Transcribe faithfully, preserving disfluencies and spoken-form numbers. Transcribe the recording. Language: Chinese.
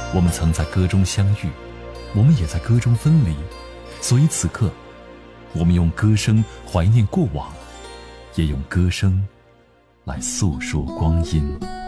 我们曾在歌中相遇，我们也在歌中分离，所以此刻，我们用歌声怀念过往，也用歌声来诉说光阴。